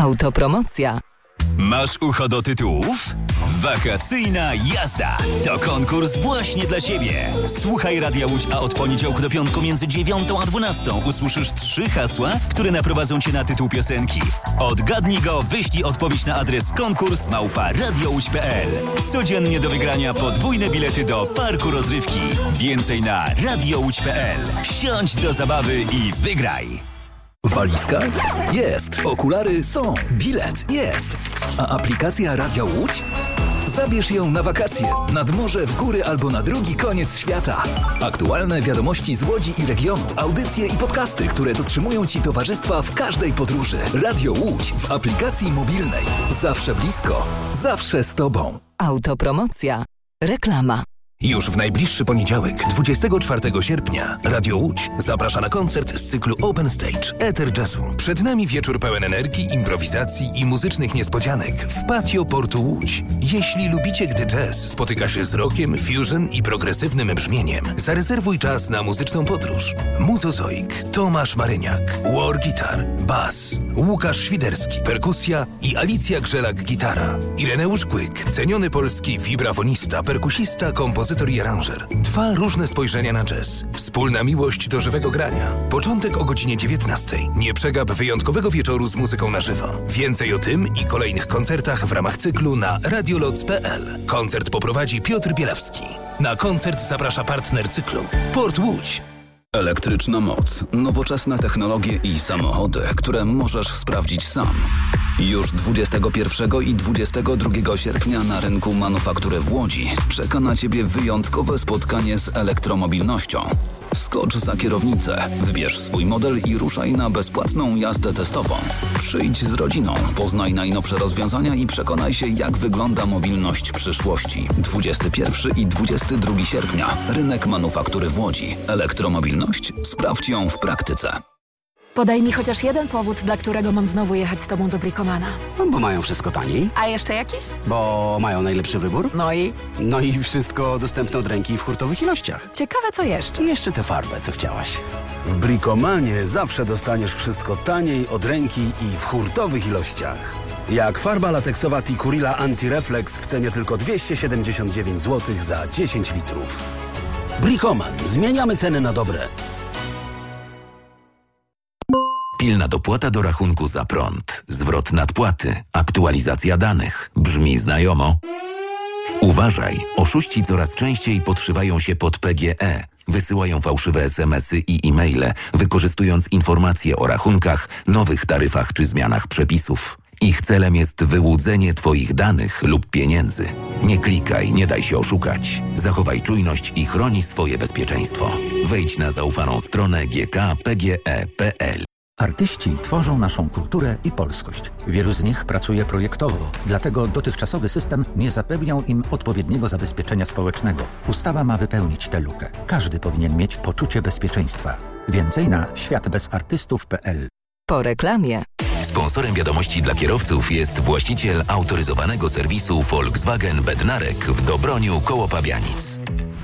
Autopromocja. Masz ucho do tytułów? Wakacyjna jazda to konkurs właśnie dla Ciebie. Słuchaj Radia Łódź, a od poniedziałku do piątku między 9 a 12 usłyszysz 3 hasła, które naprowadzą Cię na tytuł piosenki. Odgadnij go, wyślij odpowiedź na adres konkurs@radiołódź.pl. Codziennie do wygrania podwójne bilety do parku rozrywki. Więcej na radiołódź.pl. Wsiądź do zabawy i wygraj. Walizka? Jest. Okulary są. Bilet? Jest. A aplikacja Radio Łódź? Zabierz ją na wakacje, nad morze, w góry albo na drugi koniec świata. Aktualne wiadomości z Łodzi i regionu, audycje i podcasty, które dotrzymują Ci towarzystwa w każdej podróży. Radio Łódź w aplikacji mobilnej. Zawsze blisko, zawsze z Tobą. Autopromocja. Reklama. Już w najbliższy poniedziałek, 24 sierpnia, Radio Łódź zaprasza na koncert z cyklu Open Stage Eter Jazzu. Przed nami wieczór pełen energii, improwizacji i muzycznych niespodzianek w patio Portu Łódź. Jeśli lubicie, gdy jazz spotyka się z rockiem, fusion i progresywnym brzmieniem, zarezerwuj czas na muzyczną podróż. Muzozoik, Tomasz Maryniak, war guitar, bas, Łukasz Świderski, perkusja i Alicja Grzelak, gitara. Ireneusz Kłyk, ceniony polski wibrafonista, perkusista, kompozytor i aranżer. 2 różne spojrzenia na jazz. Wspólna miłość do żywego grania. Początek o godzinie 19. Nie przegap wyjątkowego wieczoru z muzyką na żywo. Więcej o tym i kolejnych koncertach w ramach cyklu na radioloc.pl. Koncert poprowadzi Piotr Bielawski. Na koncert zaprasza partner cyklu Port Łódź. Elektryczna moc, nowoczesne technologie i samochody, które możesz sprawdzić sam. Już 21 i 22 sierpnia na rynku manufaktury w Łodzi czeka na Ciebie wyjątkowe spotkanie z elektromobilnością. Wskocz za kierownicę, wybierz swój model i ruszaj na bezpłatną jazdę testową. Przyjdź z rodziną, poznaj najnowsze rozwiązania i przekonaj się, jak wygląda mobilność przyszłości. 21 i 22 sierpnia. Rynek manufaktury w Łodzi. Elektromobilność? Sprawdź ją w praktyce. Podaj mi chociaż jeden powód, dla którego mam znowu jechać z Tobą do Bricomana. Bo mają wszystko taniej. A jeszcze jakiś? Bo mają najlepszy wybór. No i wszystko dostępne od ręki w hurtowych ilościach. ciekawe co jeszcze. I jeszcze tę farbę, co chciałaś. W Bricomanie zawsze dostaniesz wszystko taniej, od ręki i w hurtowych ilościach. Jak farba lateksowa Tikurila Anti-Reflex w cenie tylko 279 zł za 10 litrów. Bricoman. Zmieniamy ceny na dobre. Pilna dopłata do rachunku za prąd, zwrot nadpłaty, aktualizacja danych. Brzmi znajomo? Uważaj, oszuści coraz częściej podszywają się pod PGE. Wysyłają fałszywe SMS-y i e-maile, wykorzystując informacje o rachunkach, nowych taryfach czy zmianach przepisów. Ich celem jest wyłudzenie Twoich danych lub pieniędzy. Nie klikaj, nie daj się oszukać. Zachowaj czujność i chroni swoje bezpieczeństwo. Wejdź na zaufaną stronę gkpge.pl. Artyści tworzą naszą kulturę i polskość. Wielu z nich pracuje projektowo, dlatego dotychczasowy system nie zapewniał im odpowiedniego zabezpieczenia społecznego. Ustawa ma wypełnić tę lukę. Każdy powinien mieć poczucie bezpieczeństwa. Więcej na światbezartystów.pl. Po reklamie. Sponsorem wiadomości dla kierowców jest właściciel autoryzowanego serwisu Volkswagen Bednarek w Dobroniu koło Pabianic.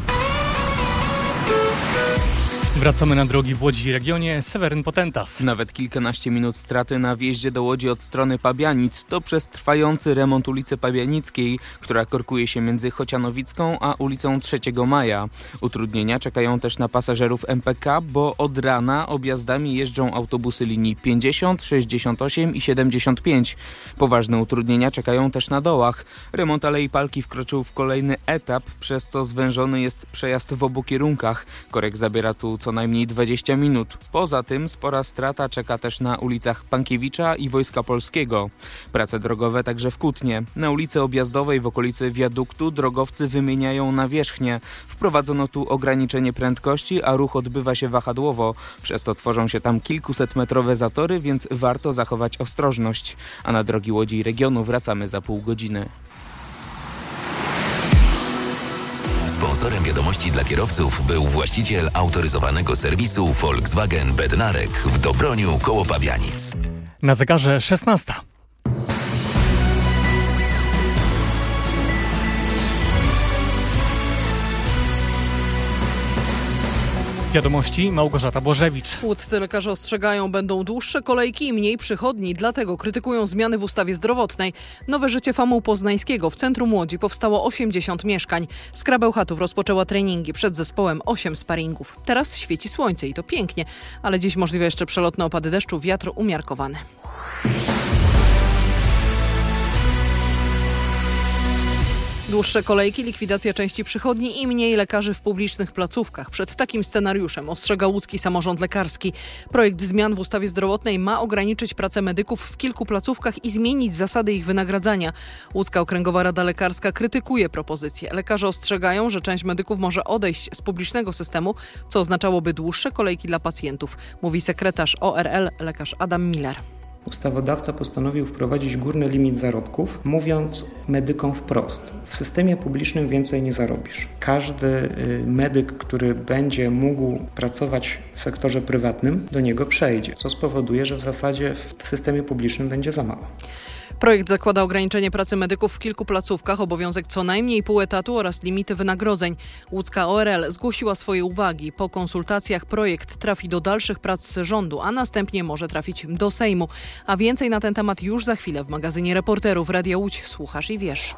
Wracamy na drogi w Łodzi i regionie. Seweryn Potentas. Nawet kilkanaście minut straty na wjeździe do Łodzi od strony Pabianic to przez trwający remont ulicy Pabianickiej, która korkuje się między Chocianowicką a ulicą 3 Maja. Utrudnienia czekają też na pasażerów MPK, bo od rana objazdami jeżdżą autobusy linii 50, 68 i 75. Poważne utrudnienia czekają też na dołach. Remont Alei Palki wkroczył w kolejny etap, przez co zwężony jest przejazd w obu kierunkach. Korek zabiera tu co najmniej 20 minut. Poza tym spora strata czeka też na ulicach Pankiewicza i Wojska Polskiego. Prace drogowe także w Kutnie. Na ulicy Objazdowej w okolicy wiaduktu drogowcy wymieniają nawierzchnię. Wprowadzono tu ograniczenie prędkości, a ruch odbywa się wahadłowo. Przez to tworzą się tam kilkusetmetrowe zatory, więc warto zachować ostrożność. A na drogi Łodzi i regionu wracamy za pół godziny. Sponsorem wiadomości dla kierowców był właściciel autoryzowanego serwisu Volkswagen Bednarek w Dobroniu koło Pabianic. Na zegarze 16. Wiadomości Małgorzata Bożewicz. Łódzcy lekarze ostrzegają, będą dłuższe kolejki i mniej przychodni, dlatego krytykują zmiany w ustawie zdrowotnej. Nowe życie FAMU Poznańskiego w centrum Łodzi powstało 80 mieszkań. Skra Bełchatów rozpoczęła treningi, przed zespołem 8 sparingów. Teraz świeci słońce i to pięknie, ale dziś możliwe jeszcze przelotne opady deszczu, wiatr umiarkowany. Dłuższe kolejki, likwidacja części przychodni i mniej lekarzy w publicznych placówkach. Przed takim scenariuszem ostrzega łódzki samorząd lekarski. Projekt zmian w ustawie zdrowotnej ma ograniczyć pracę medyków w kilku placówkach i zmienić zasady ich wynagradzania. Łódzka Okręgowa Rada Lekarska krytykuje propozycję. Lekarze ostrzegają, że część medyków może odejść z publicznego systemu, co oznaczałoby dłuższe kolejki dla pacjentów, mówi sekretarz ORL lekarz Adam Miller. Ustawodawca postanowił wprowadzić górny limit zarobków, mówiąc medykom wprost: w systemie publicznym więcej nie zarobisz. Każdy medyk, który będzie mógł pracować w sektorze prywatnym, do niego przejdzie, co spowoduje, że w zasadzie w systemie publicznym będzie za mało. Projekt zakłada ograniczenie pracy medyków w kilku placówkach, obowiązek co najmniej pół etatu oraz limity wynagrodzeń. Łódzka ORL zgłosiła swoje uwagi. Po konsultacjach projekt trafi do dalszych prac rządu, a następnie może trafić do Sejmu. A więcej na ten temat już za chwilę w magazynie Reporterów Radia Łódź. Słuchasz i wiesz.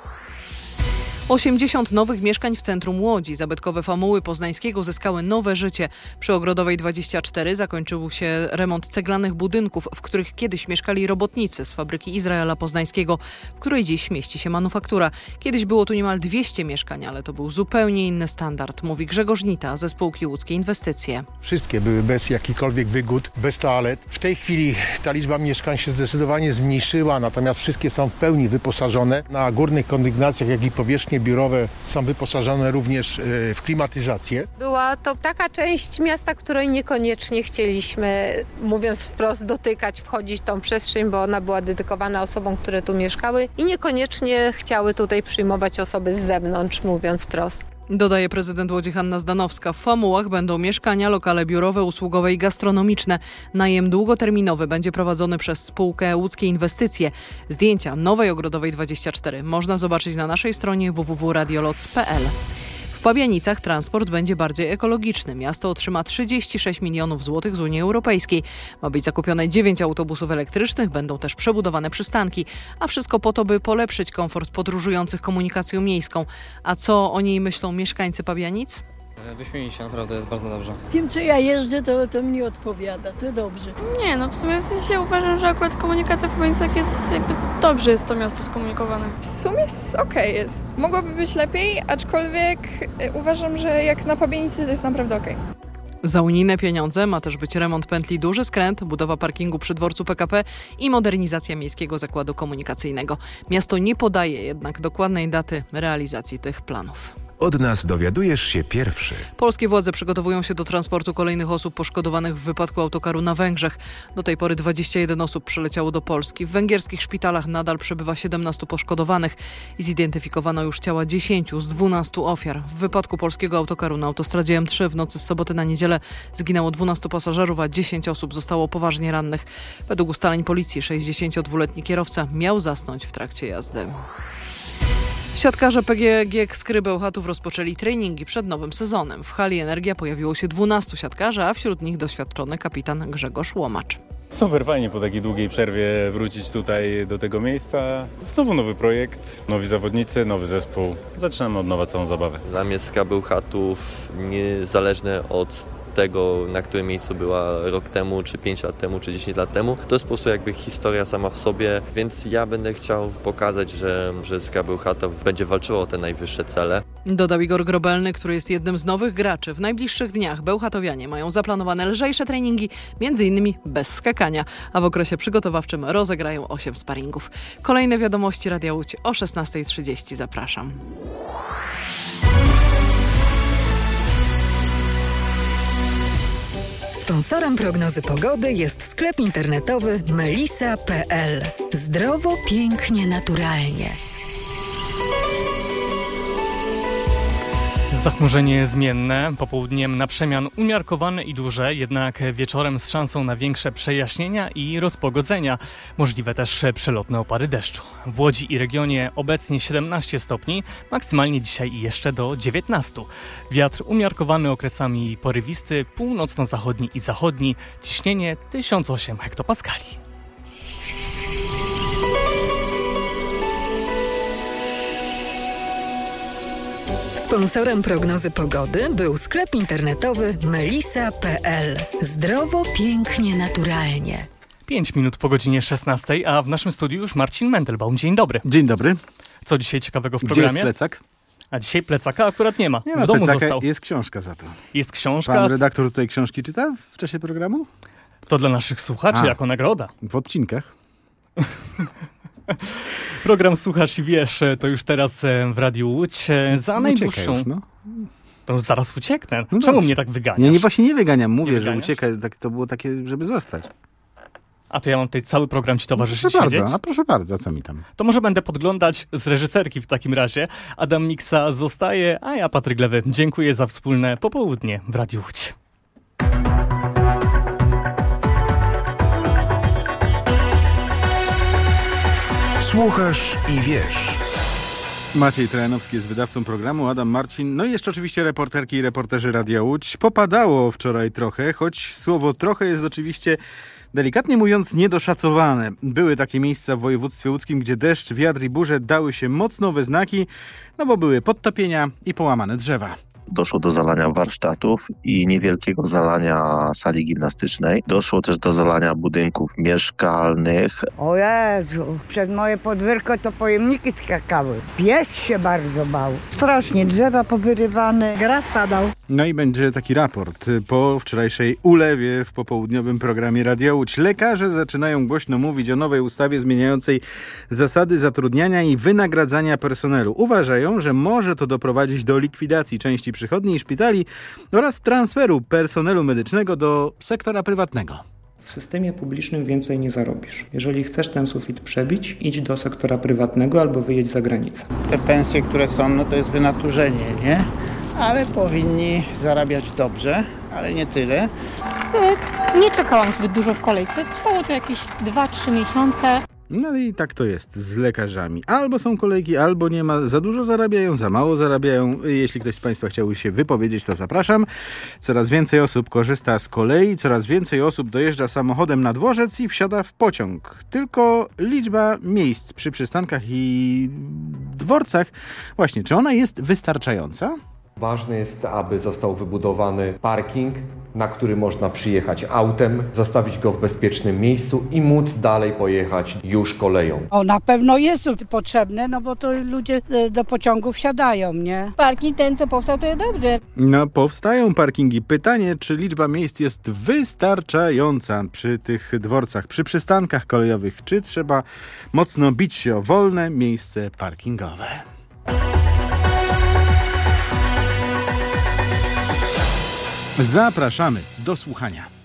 80 nowych mieszkań w centrum Łodzi. Zabytkowe famuły Poznańskiego zyskały nowe życie. Przy Ogrodowej 24 zakończył się remont ceglanych budynków, w których kiedyś mieszkali robotnicy z fabryki Izraela Poznańskiego, w której dziś mieści się manufaktura. Kiedyś było tu niemal 200 mieszkań, ale to był zupełnie inny standard, mówi Grzegorz Nita ze spółki Łódzkie Inwestycje. Wszystkie były bez jakichkolwiek wygód, bez toalet. W tej chwili ta liczba mieszkań się zdecydowanie zmniejszyła, natomiast wszystkie są w pełni wyposażone. Na górnych kondygnacjach, jak i powierzchnie biurowe są wyposażone również w klimatyzację. Była to taka część miasta, której niekoniecznie chcieliśmy, mówiąc wprost, dotykać, wchodzić w tą przestrzeń, bo ona była dedykowana osobom, które tu mieszkały i niekoniecznie chciały tutaj przyjmować osoby z zewnątrz, mówiąc wprost. Dodaje prezydent Łodzi Hanna Zdanowska. W famułach będą mieszkania, lokale biurowe, usługowe i gastronomiczne. Najem długoterminowy będzie prowadzony przez spółkę Łódzkie Inwestycje. Zdjęcia nowej Ogrodowej 24 można zobaczyć na naszej stronie www.radioloc.pl. W Pabianicach transport będzie bardziej ekologiczny. Miasto otrzyma 36 milionów złotych z Unii Europejskiej. Ma być zakupione 9 autobusów elektrycznych, będą też przebudowane przystanki. A wszystko po to, by polepszyć komfort podróżujących komunikacją miejską. A co o niej myślą mieszkańcy Pabianic? Wyśmieni się, naprawdę jest bardzo dobrze. Tym, co ja jeżdżę, to mnie odpowiada, to dobrze. Nie, no w sumie uważam, że akurat komunikacja w Pabianicach jest dobrze jest to miasto skomunikowane. W sumie okej jest. Mogłoby być lepiej, aczkolwiek uważam, że jak na Pabianicy to jest naprawdę okej. Za unijne pieniądze ma też być remont pętli Duży Skręt, budowa parkingu przy dworcu PKP i modernizacja Miejskiego Zakładu Komunikacyjnego. Miasto nie podaje jednak dokładnej daty realizacji tych planów. Od nas dowiadujesz się pierwszy. Polskie władze przygotowują się do transportu kolejnych osób poszkodowanych w wypadku autokaru na Węgrzech. Do tej pory 21 osób przyleciało do Polski. W węgierskich szpitalach nadal przebywa 17 poszkodowanych i zidentyfikowano już ciała 10 z 12 ofiar. W wypadku polskiego autokaru na autostradzie M3 w nocy z soboty na niedzielę zginęło 12 pasażerów, a 10 osób zostało poważnie rannych. Według ustaleń policji 62-letni kierowca miał zasnąć w trakcie jazdy. Siatkarze PGG Skry Bełchatów rozpoczęli treningi przed nowym sezonem. W hali Energia pojawiło się 12 siatkarzy, a wśród nich doświadczony kapitan Grzegorz Łomacz. Super fajnie po takiej długiej przerwie wrócić tutaj do tego miejsca. Znowu nowy projekt, nowi zawodnicy, nowy zespół. Zaczynamy od nowa całą zabawę. Dla mnie Skra Bełchatów niezależne od tego, na którym miejscu była rok temu, czy 5 lat temu, czy 10 lat temu. To jest po prostu jakby historia sama w sobie, więc ja będę chciał pokazać, że Skra Bełchatów będzie walczyło o te najwyższe cele. Dodał Igor Grobelny, który jest jednym z nowych graczy. W najbliższych dniach bełchatowianie mają zaplanowane lżejsze treningi, m.in. bez skakania, a w okresie przygotowawczym rozegrają 8 sparingów. Kolejne wiadomości Radia Łódź o 16:30. Zapraszam. Sponsorem prognozy pogody jest sklep internetowy melisa.pl. Zdrowo, pięknie, naturalnie. Zachmurzenie zmienne, popołudniem na przemian umiarkowane i duże, jednak wieczorem z szansą na większe przejaśnienia i rozpogodzenia. Możliwe też przelotne opady deszczu. W Łodzi i regionie obecnie 17 stopni, maksymalnie dzisiaj jeszcze do 19. Wiatr umiarkowany okresami porywisty, północno-zachodni i zachodni, ciśnienie 1008 hektopaskali. Sponsorem prognozy pogody był sklep internetowy melisa.pl. Zdrowo, pięknie, naturalnie. 5 minut po godzinie 16, a w naszym studiu już Marcin Mendelbaum. Dzień dobry. Dzień dobry. Co dzisiaj ciekawego w Gdzie programie? jest plecak? A dzisiaj plecaka akurat nie ma. Nie ma w domu plecaka, został. jest książka za to. Jest książka. Pan redaktor tutaj książki czyta w czasie programu? To dla naszych słuchaczy jako nagroda. W odcinkach. Program Słuchasz i Wiesz to już teraz w Radiu Łódź. Za najdłuższą... Już, no. To zaraz ucieknę. No Czemu dobrze. mnie tak wyganiasz? Nie, właśnie nie wyganiam. Mówię, Nie że wyganiasz? ucieka. Tak, to było takie, żeby zostać. A to ja mam tutaj cały program ci towarzyszyć. Proszę siedzieć? bardzo, proszę bardzo, co mi tam? To może będę podglądać z reżyserki w takim razie. Adam Miksa zostaje, a ja, Patryk Lewy, dziękuję za wspólne popołudnie w Radiu Łódź. Słuchasz i wiesz. Maciej Trojanowski jest wydawcą programu, Adam Marcin, no i jeszcze oczywiście reporterki i reporterzy Radia Łódź. Popadało wczoraj trochę, choć słowo trochę jest oczywiście, delikatnie mówiąc, niedoszacowane. Były takie miejsca w województwie łódzkim, gdzie deszcz, wiatr i burze dały się mocno we znaki, no bo były podtopienia i połamane drzewa. Doszło do zalania warsztatów i niewielkiego zalania sali gimnastycznej. Doszło też do zalania budynków mieszkalnych. O Jezu, przez moje podwórko to pojemniki skakały. Pies się bardzo bał. Strasznie, drzewa powyrywane, grad padał. No i będzie taki raport po wczorajszej ulewie w popołudniowym programie Radia Łódź. Lekarze zaczynają głośno mówić o nowej ustawie zmieniającej zasady zatrudniania i wynagradzania personelu. Uważają, że może to doprowadzić do likwidacji części przychodni i szpitali oraz transferu personelu medycznego do sektora prywatnego. W systemie publicznym więcej nie zarobisz. Jeżeli chcesz ten sufit przebić, idź do sektora prywatnego albo wyjedź za granicę. Te pensje, które są, no to jest wynaturzenie, nie? Ale powinni zarabiać dobrze, ale nie tyle. Nie czekałam zbyt dużo w kolejce. Trwało to jakieś 2-3 miesiące. No i tak to jest z lekarzami. Albo są kolejki, albo nie ma. Za dużo zarabiają, za mało zarabiają. Jeśli ktoś z Państwa chciałby się wypowiedzieć, to zapraszam. Coraz więcej osób korzysta z kolei, coraz więcej osób dojeżdża samochodem na dworzec i wsiada w pociąg. Tylko liczba miejsc przy przystankach i dworcach, właśnie, czy ona jest wystarczająca? Ważne jest, aby został wybudowany parking, na który można przyjechać autem, zostawić go w bezpiecznym miejscu i móc dalej pojechać już koleją. O, na pewno jest potrzebne, no bo to ludzie do pociągów wsiadają, nie? Parking ten, co powstał, to jest dobrze. No, powstają parkingi. Pytanie, czy liczba miejsc jest wystarczająca przy tych dworcach, przy przystankach kolejowych, czy trzeba mocno bić się o wolne miejsce parkingowe? Zapraszamy do słuchania.